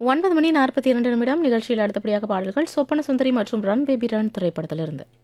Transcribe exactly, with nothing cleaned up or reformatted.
ஒன்பது மணி நாற்பத்தி இரண்டு நிமிடம் நிகழ்ச்சியில் அடுத்தபடியாக பாடல்கள் சொப்பன சுந்தரி மற்றும் ரன் பேபி ரன் திரைப்படத்திலிருந்து.